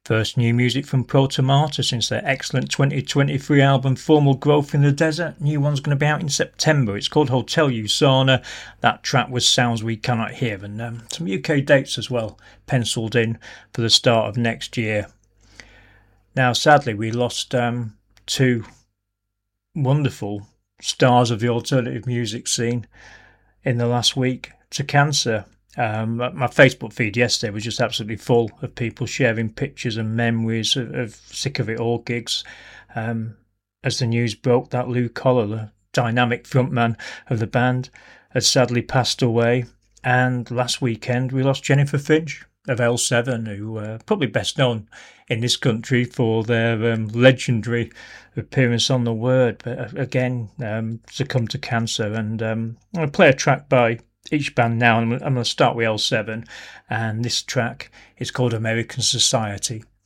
First new music from Protomata since their excellent 2023 album Formal Growth in the Desert. New one's going to be out in September. It's called Hotel Usana. That track was Sounds We Cannot Hear, and some UK dates as well penciled in for the start of next year. Now, sadly, we lost two wonderful stars of the alternative music scene in the last week to cancer. My Facebook feed yesterday was just absolutely full of people sharing pictures and memories of Sick of It All gigs. As the news broke that Lou Collar, the dynamic frontman of the band, had sadly passed away. And last weekend we lost Jennifer Finch of L7, who probably best known in this country for their legendary appearance on The Word, but again succumbed to cancer. And I'm going to play a track by each band now. I'm going to start with L7, and this track is called American Society.